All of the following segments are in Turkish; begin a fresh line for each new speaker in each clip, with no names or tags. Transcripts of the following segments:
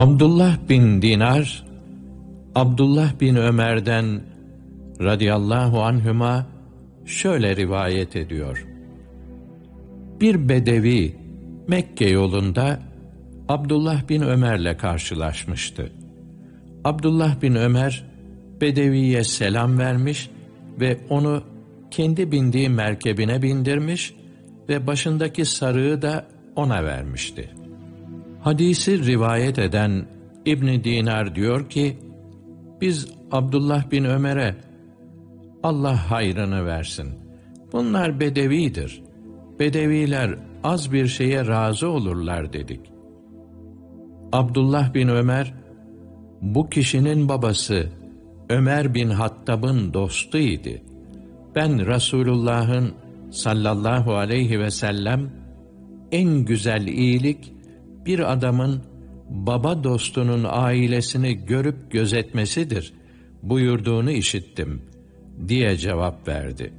Abdullah bin Dinar, Abdullah bin Ömer'den radıyallahu anhüma şöyle rivayet ediyor. Bir bedevi Mekke yolunda Abdullah bin Ömer'le karşılaşmıştı. Abdullah bin Ömer bedeviye selam vermiş ve onu kendi bindiği merkebine bindirmiş ve başındaki sarığı da ona vermişti. Hadisi rivayet eden İbn Dinar diyor ki, biz Abdullah bin Ömer'e Allah hayrını versin, bunlar bedevidir, bedeviler az bir şeye razı olurlar dedik. Abdullah bin Ömer, bu kişinin babası Ömer bin Hattab'ın dostuydu. Ben Resulullah'ın sallallahu aleyhi ve sellem en güzel iyilik bir adamın baba dostunun ailesini görüp gözetmesidir buyurduğunu işittim diye cevap verdi.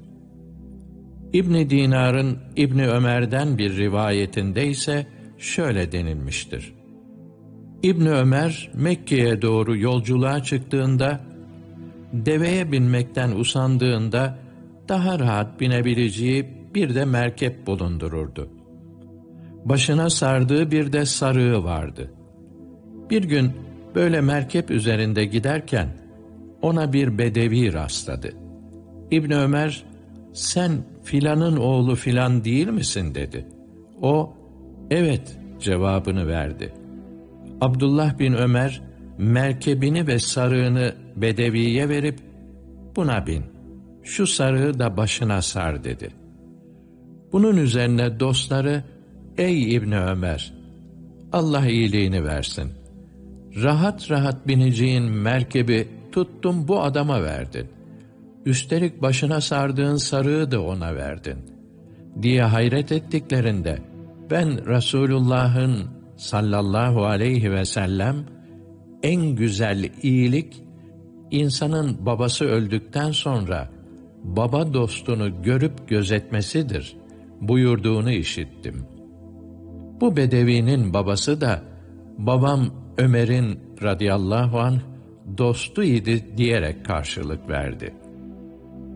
İbn Dinar'ın İbn Ömer'den bir rivayetinde ise şöyle denilmiştir. İbn Ömer Mekke'ye doğru yolculuğa çıktığında, deveye binmekten usandığında daha rahat binebileceği bir de merkep bulundururdu. Başına sardığı bir de sarığı vardı. Bir gün böyle merkep üzerinde giderken ona bir bedevi rastladı. İbn Ömer, sen filanın oğlu filan değil misin dedi. O, evet cevabını verdi. Abdullah bin Ömer merkebini ve sarığını bedeviye verip buna bin, şu sarığı da başına sar dedi. Bunun üzerine dostları, ey İbni Ömer, Allah iyiliğini versin, rahat rahat bineceğin merkebi tuttun bu adama verdin, üstelik başına sardığın sarığı da ona verdin diye hayret ettiklerinde, ben Resulullah'ın sallallahu aleyhi ve sellem en güzel iyilik insanın babası öldükten sonra baba dostunu görüp gözetmesidir buyurduğunu işittim. Bu bedevinin babası da babam Ömer'in radıyallahu anh dostu idi diyerek karşılık verdi.